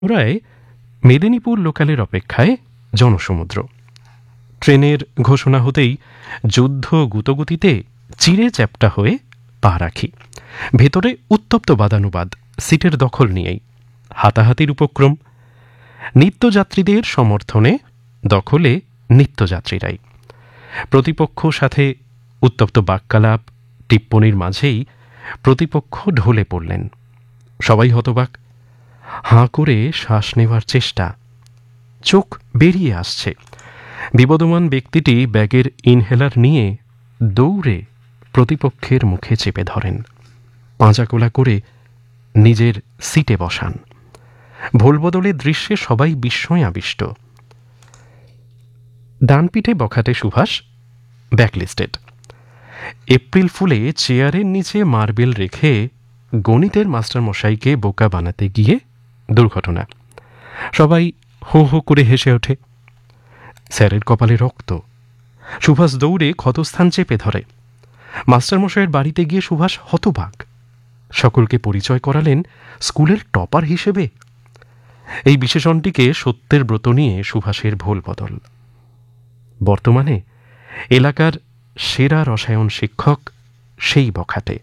ওরায় মেদিনীপুর লোকালের অপেক্ষায় জনসমুদ্র। ট্রেনের ঘোষণা হতেই যুদ্ধ গুতগুতিতে চিরে চ্যাপ্টা হয়ে পা রাখি। ভেতরে উত্তপ্ত বাদানুবাদ, সিটের দখল নিয়েই হাতাহাতির উপক্রম। নিত্যযাত্রীদের সমর্থনে দখলে নিত্যযাত্রীরাই। প্রতিপক্ষ সাথে উত্তপ্ত বাক্যালাপ টিপ্পনির মাঝেই প্রতিপক্ষ ঢলে পড়লেন। সবাই হতবাক, হাঁ করে শ্বাস নেওয়ার চেষ্টা, চোখ বেরিয়ে আসছে। বিবদমান ব্যক্তিটি ব্যাগের ইনহেলার নিয়ে দৌড়ে প্রতিপক্ষের মুখে চেপে ধরেন, পাঁজাকোলা করে নিজের সিটে বসান। ভোলবদলের দৃশ্যে সবাই বিস্ময় আবিষ্ট। ডানপিঠে বখাটে সুভাষ ব্যাকলিস্টেড। এপ্রিল ফুলে চেয়ারের নিচে মার্বেল রেখে গণিতের মাস্টারমশাইকে বোকা বানাতে গিয়ে দুর্ঘটনা। সবাই হো হো করে হেসে ওঠে। স্যারের কপালে রক্ত। সুভাষ দৌড়ে ক্ষতস্থান চেপে ধরে। মাস্টারমশাইয়ের বাড়িতে গিয়ে সুভাষ হতবাক। সকলকে পরিচয় করালেন স্কুলের টপার হিসেবে। এই বিশেষণটিকে সত্যের ব্রত নিয়ে সুভাষের ভোলবদল। বর্তমানে এলাকার সেরা রসায়ন শিক্ষক সেই বখাটে।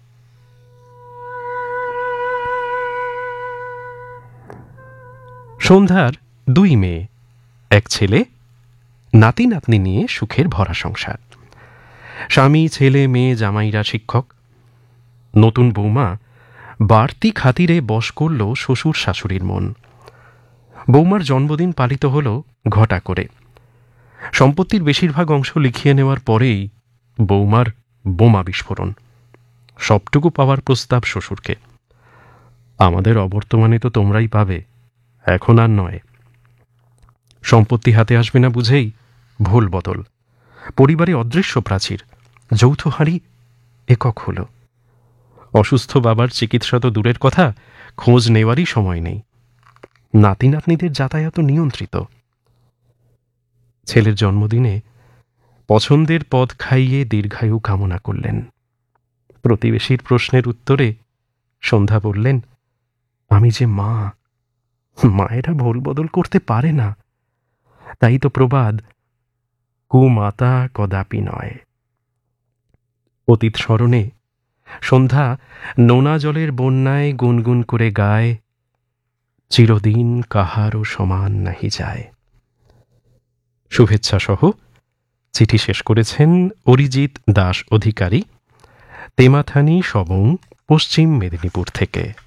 সন্ধ্যার 2 মেয়ে, এক ছেলে, নাতি নাতনি নিয়ে সুখের ভরা সংসার। স্বামী, ছেলে, মেয়ে, জামাইরা শিক্ষক। নতুন বৌমা বাড়তি খাতিরে বশ করল শ্বশুর শাশুড়ির মন। বৌমার জন্মদিন পালিত হল ঘটা করে। সম্পত্তির বেশিরভাগ অংশ লিখিয়ে নেওয়ার পরেই বৌমার বোমা বিস্ফোরণ। সবটুকু পাওয়ার প্রস্তাব শ্বশুরকে। আমাদের অবর্তমানে তো তোমরাই পাবে, এখন আর নয়। সম্পত্তি হাতে আসবে না বুঝেই ভোল বদল। পরিবারে অদৃশ্য প্রাচীর, যৌথ হাঁড়ি একক হল। অসুস্থ বাবার চিকিৎসা তো দূরের কথা, খোঁজ নেওয়ারই সময় নেই। নাতি নাতনিদের যাতায়াত নিয়ন্ত্রিত। ছেলের জন্মদিনে পছন্দের পদ খাইয়ে দীর্ঘায়ু কামনা করলেন। প্রতিবেশীর প্রশ্নের উত্তরে সন্ধ্যা বললেন, আমি যে মা, মায়েরা ভোল বদল করতে পারে না। তাই তো প্রবাদ, কুমাতা কদাপি নয়। অতীত স্মরণে সন্ধ্যা নোনা জলের বন্যায় গুনগুন করে গায়, চিরদিন কাহারও সমান নাহি যায়। শুভেচ্ছা সহ চিঠি শেষ করেছেন অরিজিৎ দাস অধিকারী, তেমাথানি সবং, পশ্চিম মেদিনীপুর থেকে।